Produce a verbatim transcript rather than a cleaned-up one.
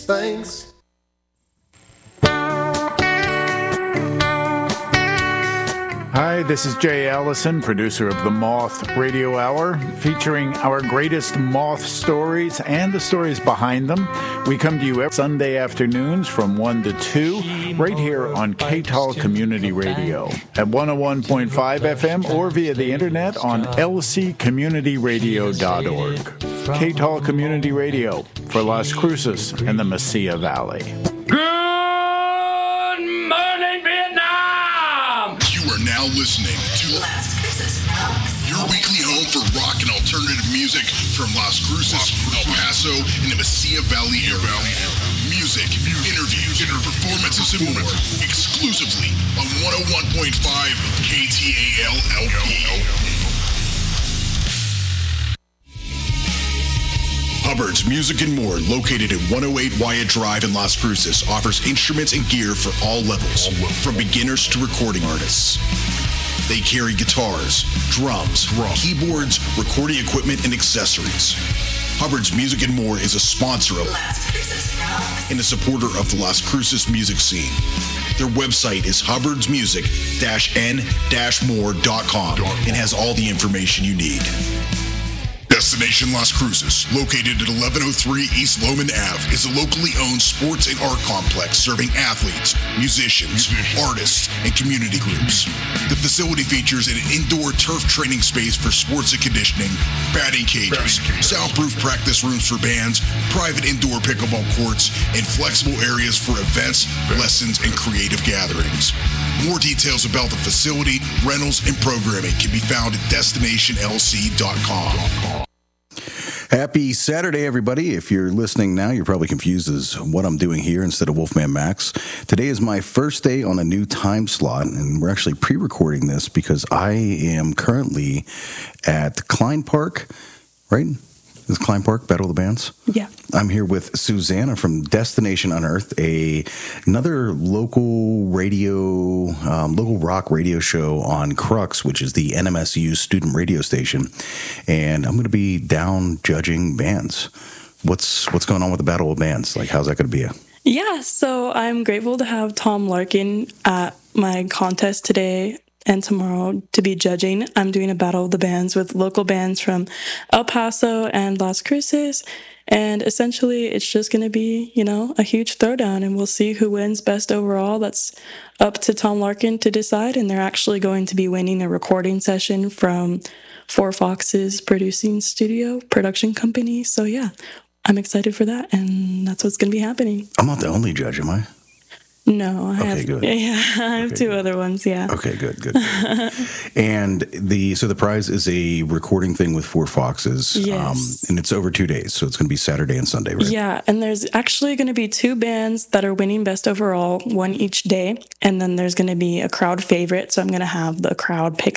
Thanks. Hi, this is Jay Allison, producer of the Moth Radio Hour, featuring our greatest Moth stories and the stories behind them. We come to you every Sunday afternoons from one to two, right here on K T A L Community Radio at one oh one point five F M or via the internet on L C community radio dot org. K T A L Community Radio for Las Cruces and the Mesilla Valley. Now listening to your weekly home for rock and alternative music from Las Cruces, El Paso, and the Mesilla Valley area. Music, interviews, performances, and more exclusively on one oh one point five K T A L L P. Hubbard's Music and More, located at one oh eight Wyatt Drive in Las Cruces, offers instruments and gear for all levels, from beginners to recording artists. They carry guitars, drums, keyboards, recording equipment, and accessories. Hubbard's Music and More is a sponsor of and a supporter of the Las Cruces music scene. Their website is hubbards music dash n dash more dot com and has all the information you need. Destination Las Cruces, located at eleven oh three East Loman Avenue, is a locally owned sports and art complex serving athletes, musicians, artists, and community groups. The facility features an indoor turf training space for sports and conditioning, batting cages, soundproof practice rooms for bands, private indoor pickleball courts, and flexible areas for events, lessons, and creative gatherings. More details about the facility, rentals, and programming can be found at destination L C dot com. Happy Saturday, everybody. If you're listening now, you're probably confused as what I'm doing here instead of Wolfman Max. Today is my first day on a new time slot, and we're actually pre-recording this because I am currently at Klein Park, right? Is Klein Park, Battle of the Bands? Yeah. I'm here with Susanna from Destination Unearthed, a another local radio, um, local rock radio show on Crux, which is the N M S U student radio station. And I'm going to be down judging bands. What's what's going on with the Battle of Bands? Like, how's that going to be? Yeah, so I'm grateful to have Tom Larkin at my contest today and tomorrow to be judging. I'm doing a battle of the bands with local bands from El Paso and Las Cruces. And essentially, it's just going to be, you know, a huge throwdown, and we'll see who wins best overall. That's up to Tom Larkin to decide, and they're actually going to be winning a recording session from Four Foxes Producing Studio, production company. So, yeah, I'm excited for that, and that's what's going to be happening. I'm not the only judge, am I? No, I okay, have. Good. Yeah, I have okay, two good. other ones. Yeah. Okay, good, good. good. And the so the prize is a recording thing with Four Foxes. Yes. Um, and it's over two days, so it's going to be Saturday and Sunday, right? Yeah, and there's actually going to be two bands that are winning best overall, one each day, and then there's going to be a crowd favorite. So I'm going to have the crowd pick